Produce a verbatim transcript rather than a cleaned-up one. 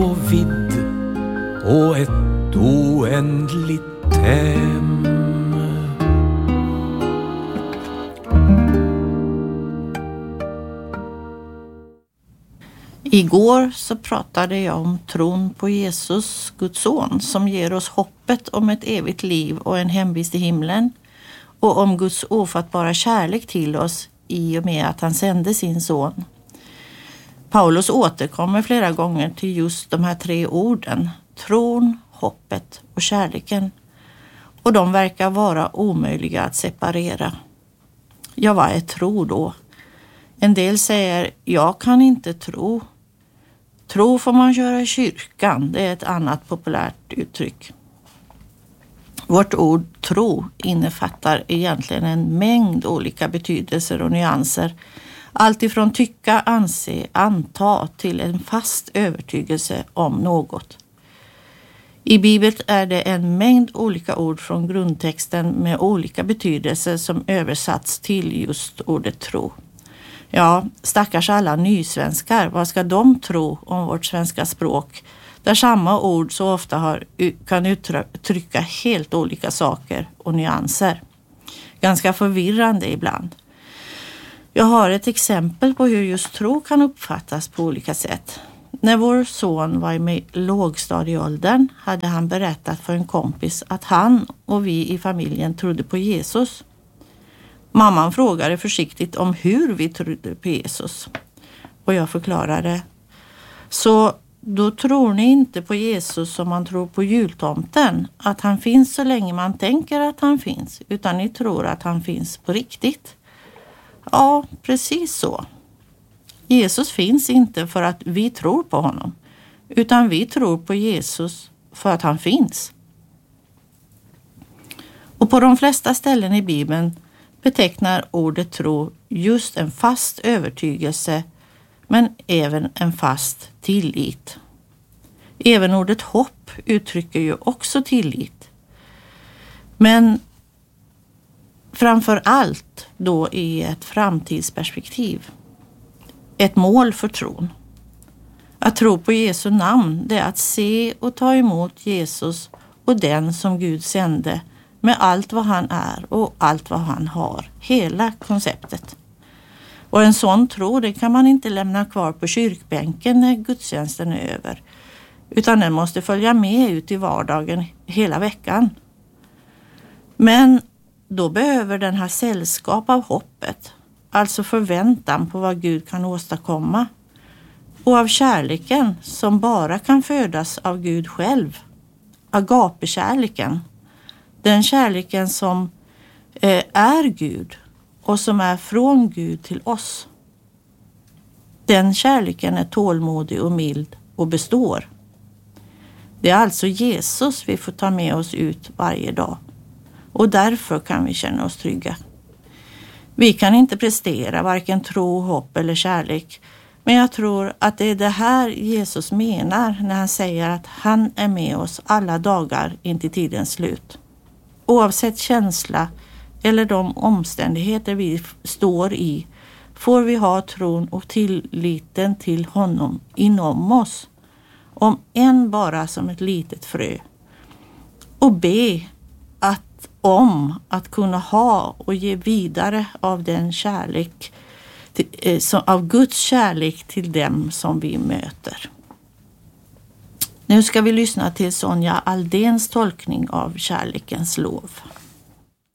och vidd och ett oändligt hem. Igår så pratade jag om tron på Jesus, Guds son, som ger oss hoppet om ett evigt liv och en hemvist i himlen, och om Guds ofattbara kärlek till oss i och med att han sände sin son. Paulus återkommer flera gånger till just de här tre orden, tron, hoppet och kärleken, och de verkar vara omöjliga att separera. Ja, vad är tro då? En del säger, jag kan inte tro. Tro får man göra i kyrkan, det är ett annat populärt uttryck. Vårt ord tro innefattar egentligen en mängd olika betydelser och nyanser. Allt ifrån tycka, anse, anta till en fast övertygelse om något. I Bibeln är det en mängd olika ord från grundtexten med olika betydelser som översatts till just ordet tro. Ja, stackars alla nysvenskar, vad ska de tro om vårt svenska språk? Där samma ord så ofta har, kan uttrycka helt olika saker och nyanser. Ganska förvirrande ibland. Jag har ett exempel på hur just tro kan uppfattas på olika sätt. När vår son var i lågstadieåldern hade han berättat för en kompis att han och vi i familjen trodde på Jesus. Mamman frågade försiktigt om hur vi trodde på Jesus. Och jag förklarade. Så då tror ni inte på Jesus som man tror på jultomten. Att han finns så länge man tänker att han finns. Utan ni tror att han finns på riktigt. Ja, precis så. Jesus finns inte för att vi tror på honom. Utan vi tror på Jesus för att han finns. Och på de flesta ställen i Bibeln betecknar ordet tro just en fast övertygelse, men även en fast tillit. Även ordet hopp uttrycker ju också tillit. Men framför allt då i ett framtidsperspektiv. Ett mål för tron. Att tro på Jesu namn, det är att se och ta emot Jesus och den som Gud sände, med allt vad han är och allt vad han har. Hela konceptet. Och en sån tro, det kan man inte lämna kvar på kyrkbänken när gudstjänsten är över. Utan den måste följa med ut i vardagen hela veckan. Men då behöver den ha sällskap av hoppet. Alltså förväntan på vad Gud kan åstadkomma. Och av kärleken som bara kan födas av Gud själv. Agapekärleken. Den kärleken som eh, är Gud och som är från Gud till oss. Den kärleken är tålmodig och mild och består. Det är alltså Jesus vi får ta med oss ut varje dag. Och därför kan vi känna oss trygga. Vi kan inte prestera varken tro, hopp eller kärlek. Men jag tror att det är det här Jesus menar när han säger att han är med oss alla dagar in till tidens slut. Oavsett känsla eller de omständigheter vi står i får vi ha tron och tilliten till honom inom oss. Om än bara som ett litet frö. Och be att, om att kunna ha och ge vidare av den kärlek, till, av Guds kärlek till dem som vi möter. Nu ska vi lyssna till Sonja Aldéns tolkning av kärlekens lov.